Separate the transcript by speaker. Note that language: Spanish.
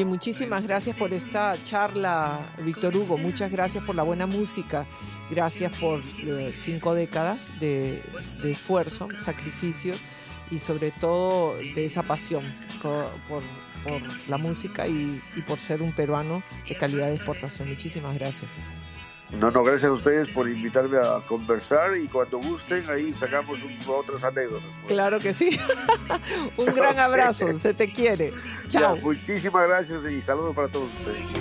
Speaker 1: Oye, muchísimas gracias por esta charla, Víctor Hugo. Muchas gracias por la buena música. Gracias por 5 décadas de esfuerzo, sacrificio y sobre todo de esa pasión por la música y por ser un peruano de calidad de exportación. Muchísimas gracias.
Speaker 2: No, gracias a ustedes por invitarme a conversar y cuando gusten ahí sacamos otras anécdotas.
Speaker 1: Claro que sí. Un gran abrazo, se te quiere. Chao.
Speaker 2: Ya, muchísimas gracias y saludos para todos ustedes.